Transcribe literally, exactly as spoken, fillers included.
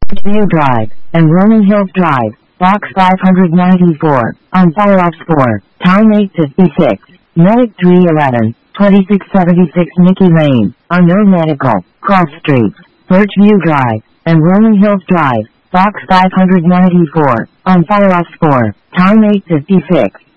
View Drive, and Rolling Hills Drive, Box five ninety-four, on follow-up score, time eight fifty-six, Medic three eleven, twenty-six seventy-six Nicky Lane, Unknown Medical, Cross Streets, Birchview Drive, and Rolling Hills Drive, Box five ninety-four, on follow-up score, time eight fifty-six.